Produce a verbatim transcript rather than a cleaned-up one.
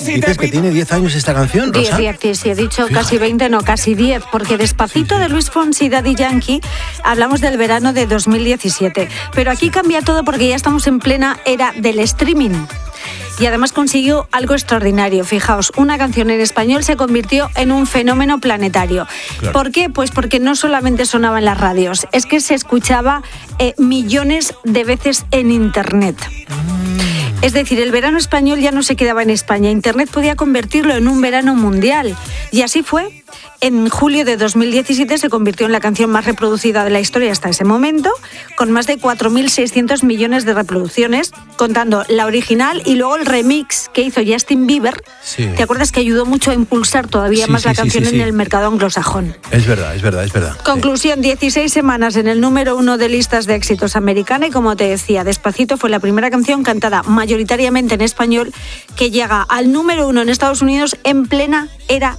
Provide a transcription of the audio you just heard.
Dices que tiene diez años esta canción, Rosa. diez, diez, sí, he dicho Fíjate. casi veinte, no, casi diez, porque Despacito de Luis Fonsi y Daddy Yankee hablamos del verano de dos mil diecisiete. Pero aquí cambia todo porque ya estamos en plena era del streaming. Y además consiguió algo extraordinario. Fijaos, una canción en español se convirtió en un fenómeno planetario. Claro. ¿Por qué? Pues porque no solamente sonaba en las radios, es que se escuchaba eh, millones de veces en Internet. Es decir, el verano español ya no se quedaba en España. Internet podía convertirlo en un verano mundial. Y así fue. En julio de dos mil diecisiete se convirtió en la canción más reproducida de la historia hasta ese momento, con más de cuatro mil seiscientos millones de reproducciones, contando la original y luego el remix que hizo Justin Bieber. Sí. ¿Te acuerdas que ayudó mucho a impulsar todavía Sí, más sí, la sí, canción sí, sí. en el mercado anglosajón? Es verdad, es verdad, es verdad. Conclusión, dieciséis semanas en el número uno de listas de éxitos americana y, como te decía, Despacito fue la primera canción cantada mayoritariamente en español que llega al número uno en Estados Unidos en plena era